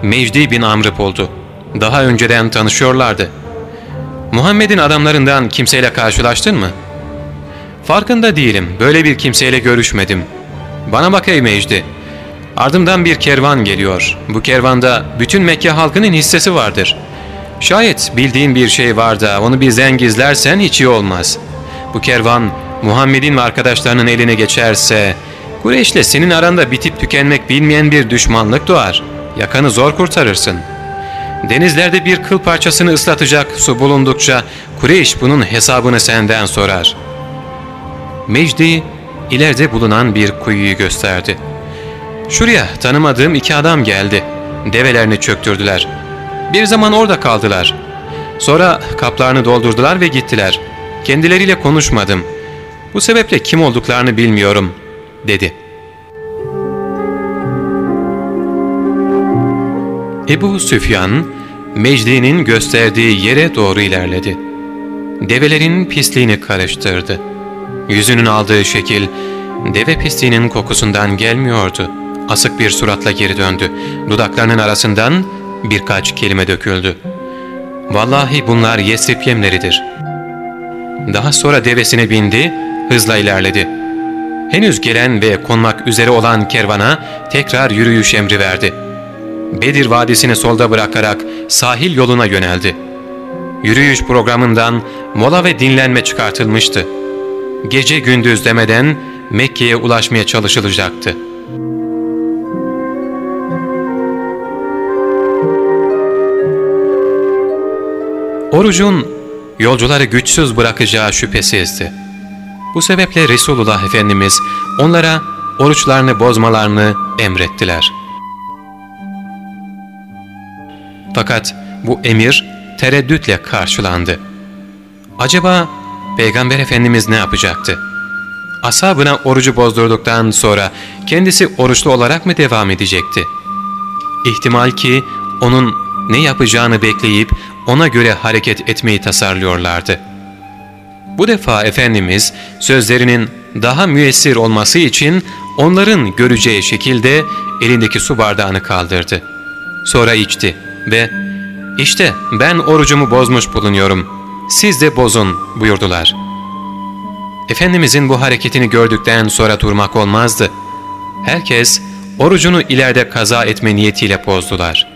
Mecdi bin Amr oldu. Daha önceden tanışıyorlardı. Muhammed'in adamlarından kimseyle karşılaştın mı? Farkında değilim. Böyle bir kimseyle görüşmedim. Bana bak ey Mecdi. Ardımdan bir kervan geliyor. Bu kervanda bütün Mekke halkının hissesi vardır. Şayet bildiğin bir şey var da onu bizden gizlersen hiç iyi olmaz. Bu kervan Muhammed'in ve arkadaşlarının eline geçerse Kureyş'le senin aranda bitip tükenmek bilmeyen bir düşmanlık doğar. Yakanı zor kurtarırsın. Denizlerde bir kıl parçasını ıslatacak su bulundukça Kureyş bunun hesabını senden sorar. Mecdi ileride bulunan bir kuyuyu gösterdi. Şuraya tanımadığım 2 adam geldi. Develerini çöktürdüler. Bir zaman orada kaldılar. Sonra kaplarını doldurdular ve gittiler. Kendileriyle konuşmadım. Bu sebeple kim olduklarını bilmiyorum, dedi. Ebu Süfyan, Mecdi'nin gösterdiği yere doğru ilerledi. Develerin pisliğini karıştırdı. Yüzünün aldığı şekil, deve pisliğinin kokusundan gelmiyordu. Asık bir suratla geri döndü. Dudaklarının arasından birkaç kelime döküldü. Vallahi bunlar Yesrib yemleridir. Daha sonra devesine bindi, hızla ilerledi. Henüz gelen ve konmak üzere olan kervana tekrar yürüyüş emri verdi. Bedir Vadisi'ni solda bırakarak sahil yoluna yöneldi. Yürüyüş programından mola ve dinlenme çıkartılmıştı. Gece gündüz demeden Mekke'ye ulaşmaya çalışılacaktı. Orucun yolcuları güçsüz bırakacağı şüphesizdi. Bu sebeple Resulullah Efendimiz onlara oruçlarını bozmalarını emrettiler. Fakat bu emir tereddütle karşılandı. Acaba Peygamber Efendimiz ne yapacaktı? Ashabına orucu bozdurduktan sonra kendisi oruçlu olarak mı devam edecekti? İhtimal ki onun ne yapacağını bekleyip ona göre hareket etmeyi tasarlıyorlardı. Bu defa Efendimiz sözlerinin daha müessir olması için onların göreceği şekilde elindeki su bardağını kaldırdı. Sonra içti ve "İşte ben orucumu bozmuş bulunuyorum, siz de bozun" buyurdular. Efendimizin bu hareketini gördükten sonra durmak olmazdı. Herkes orucunu ileride kaza etme niyetiyle bozdular.